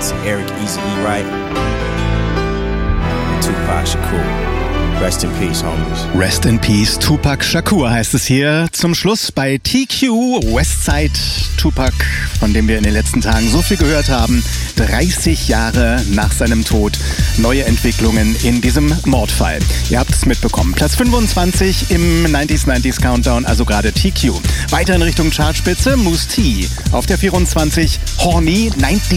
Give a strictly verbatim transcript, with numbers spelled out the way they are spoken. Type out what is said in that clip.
to Eric Eazy-E Wright and Tupac Shakur. Rest in peace, homies. Rest in peace, Tupac Shakur heißt es hier zum Schluss bei T Q. Westside Tupac, von dem wir in den letzten Tagen so viel gehört haben. dreißig Jahre nach seinem Tod. Neue Entwicklungen in diesem Mordfall. Ihr habt es mitbekommen. Platz fünfundzwanzig im neunziger neunziger Countdown, also gerade T Q. Weiter in Richtung Chartspitze, Mousse T. Auf der vierundzwanzig, Horny neunzig.